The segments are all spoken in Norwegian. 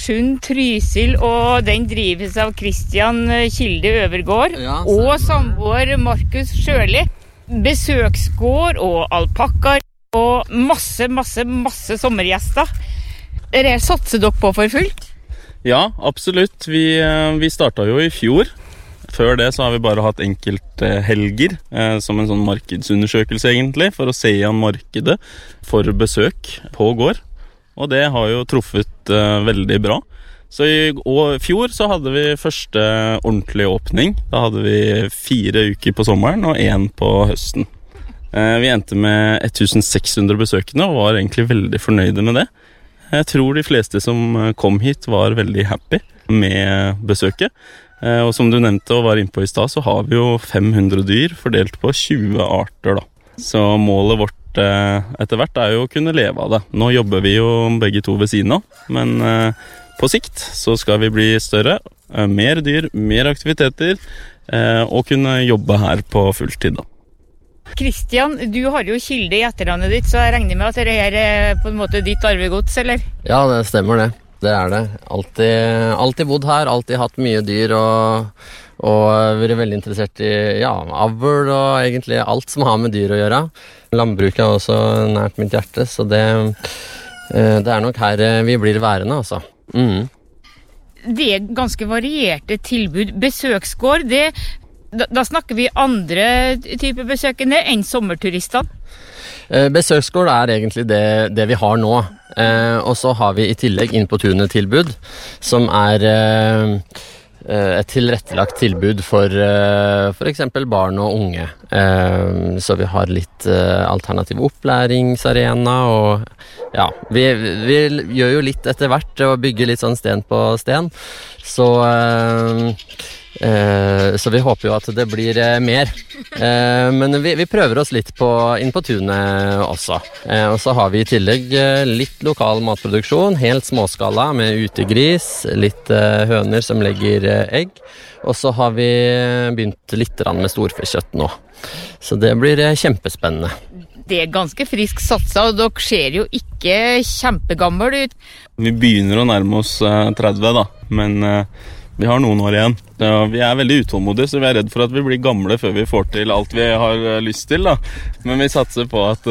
Egersund, Trysil, og den drives av Christian Kilde Øvergård, og samboer Markus Sjøli. Besøksgård og alpakkaer, og masse sommergjester. Det satser dere på for fullt? Ja, absolutt. Vi startet jo i fjor. Før det så har vi bare hatt enkelte helger, som en sånn markedsundersøkelse egentlig, for å se an markedet for besøk på gård. Og det har jo truffet veldig bra. Så i fjor så hadde vi første ordentlige åpning. Da hadde vi 4 uker på sommeren og 1 på høsten. Vi endte med 1600 besøkende og var egentlig veldig fornøyde med det. Jeg tror de fleste som kom hit var veldig happy med besøket. Og som du nevnte og var inne på i sted, så har vi jo 500 dyr fordelt på 20 arter da. Så målet vårt etter hvert er jo å kunne leve av det. Nå jobber vi jo begge to ved siden av, men på sikt så skal vi bli større, mer dyr, mer aktiviteter, og kunne jobbe her på fulltid da. Christian, du har jo Kilde i etternavnet ditt, så jeg regner med at dette er på en måte ditt arvegods, eller? Ja, det stemmer det. Det er det. Alltid bodd her, alltid hatt mye dyr og vært veldig interessert i avl og egentlig alt som har med dyr å gjøre. Landbruket er også nært mitt hjerte, så det er nok her vi blir værende, altså. Det er ganske varierte tilbud. Besøksgård, da snakker vi andre typer besøkende enn sommerturistene? Besøksgård er egentlig det vi har nå. Og så har vi i tillegg inn på tunet tilbud, som er et tilrettelagt tilbud for eksempel barn og unge. Så vi har litt alternativ opplæringsarena, og vi gjør jo litt etter hvert og bygger litt sånn sten på sten. Så vi håper jo at det blir mer. Men vi prøver oss litt inn på tunet også. Og så har vi i tillegg litt lokal matproduksjon, helt småskala med utegris, litt høner som legger egg. Og så har vi begynt litt med storfekjøtt nå. Så det blir kjempespennende. Det er ganske frisk satsa, og dere ser jo ikke kjempegammel ut. Vi begynner å nærme oss 30 da, men vi har noen år igjen. Vi er veldig utålmodige, så vi er redd for at vi blir gamle før vi får til alt vi har lyst til da. Men vi satser på at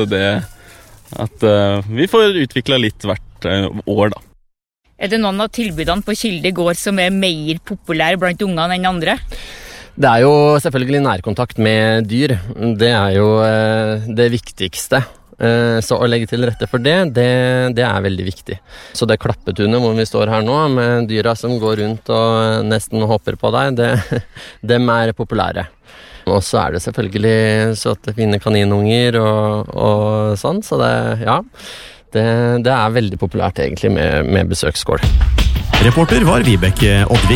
vi får utviklet litt hvert år da. Er det noen av tilbudene på Kilde gård som er mer populære blant ungene enn andre? Det er jo selvfølgelig nærkontakt med dyr. Det er jo det viktigste. Så å legge til rette for det er veldig viktig. Så det klappetunet hvor vi står her nå, med dyra som går rundt og nesten hopper på deg, dem er populære. Og så er det selvfølgelig søte, fine kaninunger og sånn, så det er veldig populært egentlig med besøksgård. Reporter var Vibeke Oddvik.